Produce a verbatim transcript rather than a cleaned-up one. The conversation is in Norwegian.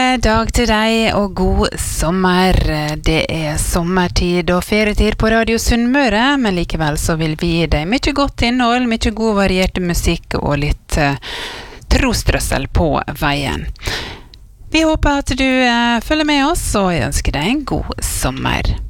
dag til deg og god sommer. Det er sommertid og ferietid på Radio Sunnmøre, men likevel så vil vi gi deg mye godt innhold, mye god variert musikk og litt uh, trostrøssel på veien. Vi håper at du uh, følger med oss, og jeg ønsker deg en god sommer.